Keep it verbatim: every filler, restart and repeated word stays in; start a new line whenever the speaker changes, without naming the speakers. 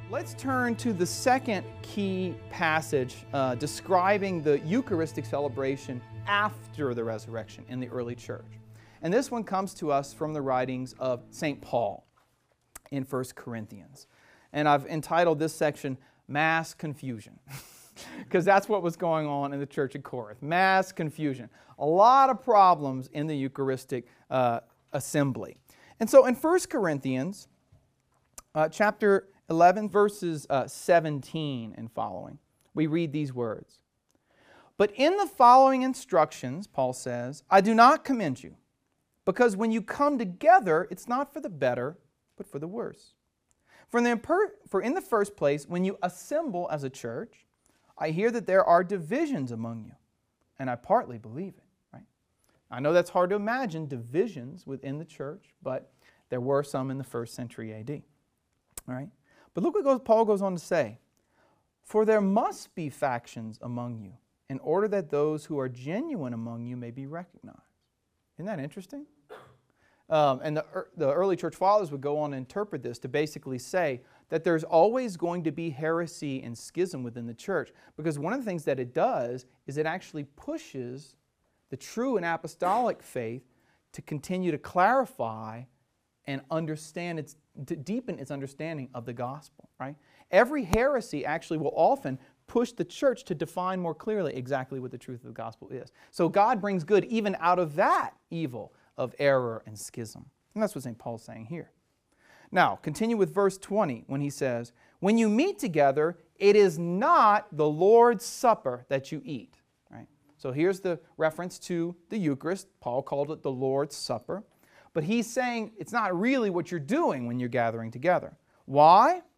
Let's turn to the second key passage uh, describing the Eucharistic celebration after the resurrection in the early church. And this one comes to us from the writings of Saint Paul in First Corinthians. And I've entitled this section, Mass Confusion, because that's what was going on in the church at Corinth. Mass confusion. A lot of problems in the Eucharistic uh, assembly. And so in First Corinthians, uh, chapter eleven, verses uh, seventeen and following, we read these words. But in the following instructions, Paul says, I do not commend you, because when you come together, it's not for the better, but for the worse. For in the, for in the first place, when you assemble as a church, I hear that there are divisions among you, and I partly believe it. Right? I know that's hard to imagine, divisions within the church, but there were some in the first century A D. All right? But look what Paul goes on to say. For there must be factions among you, in order that those who are genuine among you may be recognized. Isn't that interesting? Um, and the, the early church fathers would go on to interpret this to basically say that there's always going to be heresy and schism within the church, because one of the things that it does is it actually pushes the true and apostolic faith to continue to clarify and understand its, to deepen its understanding of the gospel, right? Every heresy actually will often push the church to define more clearly exactly what the truth of the gospel is. So God brings good even out of that evil of error and schism. And that's what Saint Paul's saying here. Now, continue with verse twenty when he says, when you meet together, it is not the Lord's Supper that you eat. Right? So here's the reference to the Eucharist. Paul called it the Lord's Supper. But he's saying it's not really what you're doing when you're gathering together. Why?